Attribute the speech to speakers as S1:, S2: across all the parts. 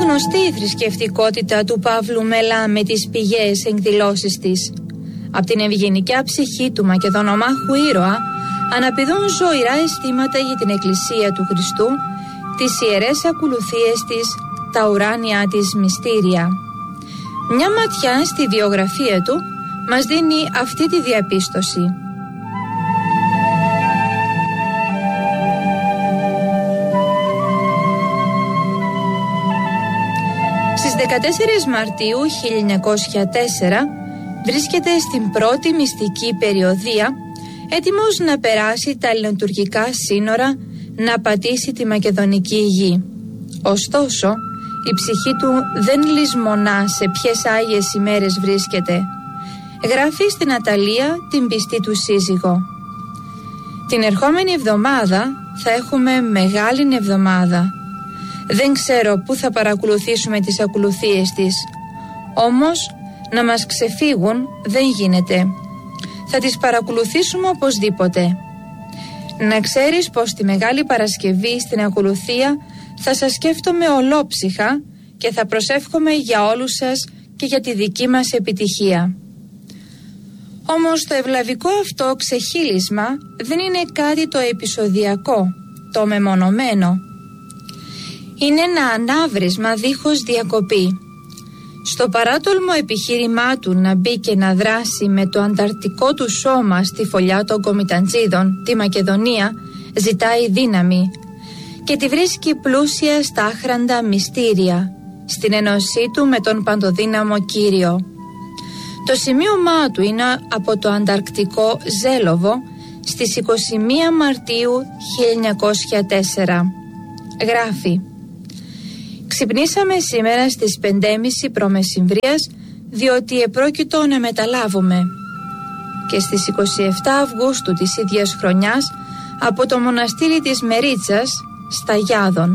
S1: γνωστή η θρησκευτικότητα του Παύλου Μελά με τις πηγαίες εκδηλώσεις της. Από την ευγενικιά ψυχή του Μακεδονομάχου ήρωα αναπηδούν ζωηρά αισθήματα για την Εκκλησία του Χριστού, τις ιερές ακολουθίες της, τα ουράνια της μυστήρια. Μια ματιά στη βιογραφία του μας δίνει αυτή τη διαπίστωση. Στις 14 Μαρτίου 1904 βρίσκεται στην πρώτη μυστική περιοδεία, έτοιμος να περάσει τα ελληνοτουρκικά σύνορα, να πατήσει τη Μακεδονική γη. Ωστόσο, η ψυχή του δεν λησμονά σε ποιες άγιες ημέρες βρίσκεται. Γράφει στην Αταλία την πιστή του σύζυγο. Την ερχόμενη εβδομάδα θα έχουμε Μεγάλη Εβδομάδα. Δεν ξέρω πού θα παρακολουθήσουμε τις ακολουθίες της. Όμως, να μας ξεφύγουν δεν γίνεται. Θα τις παρακολουθήσουμε οπωσδήποτε. Να ξέρεις πως τη Μεγάλη Παρασκευή στην ακολουθία θα σας σκέφτομαι ολόψυχα και θα προσεύχομαι για όλους σας και για τη δική μας επιτυχία. Όμως το ευλαβικό αυτό ξεχύλισμα δεν είναι κάτι το επεισοδιακό, το μεμονωμένο. Είναι ένα ανάβρισμα δίχως διακοπή. Στο παράτολμο επιχείρημά του να μπει και να δράσει με το ανταρκτικό του σώμα στη φωλιά των Κομιταντζίδων, τη Μακεδονία, ζητάει δύναμη και τη βρίσκει πλούσια στα άχραντα μυστήρια, στην ενωσή του με τον παντοδύναμο Κύριο. Το σημείωμά του είναι από το ανταρκτικό Ζέλοβο στις 21 Μαρτίου 1904. Γράφει: «Ξυπνήσαμε σήμερα στις 5:30 προμεσημβρίας, διότι επρόκειτο να μεταλάβουμε. Και στις 27 Αυγούστου της ίδιας χρονιάς από το μοναστήρι της Μερίτσας στα Γιάδων.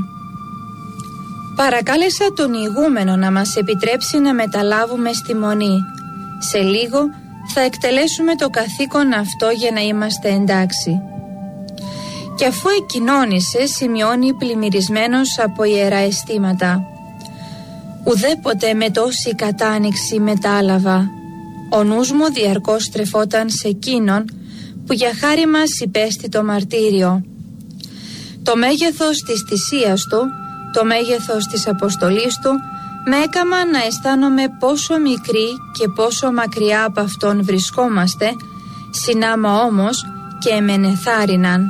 S1: Παρακάλεσα τον ηγούμενο να μας επιτρέψει να μεταλάβουμε στη Μονή. Σε λίγο θα εκτελέσουμε το καθήκον αυτό για να είμαστε εντάξει». Και αφού εκοινώνησε, σημειώνει πλημμυρισμένος από ιερά αισθήματα. «Ουδέποτε με τόση κατάνοιξη μετάλαβα. Ο νους μου διαρκώς στρεφόταν σε εκείνον που για χάρη μας υπέστη το μαρτύριο. Το μέγεθος της θυσίας του, το μέγεθος της αποστολής του με έκαμα να αισθάνομαι πόσο μικροί και πόσο μακριά από αυτόν βρισκόμαστε, συνάμα όμως και με ενθάρρυναν.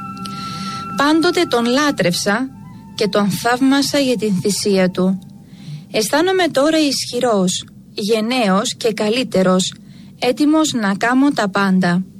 S1: Πάντοτε τον λάτρευσα και τον θαύμασα για την θυσία του. Αισθάνομαι τώρα ισχυρός, γενναίος και καλύτερος, έτοιμος να κάνω τα πάντα.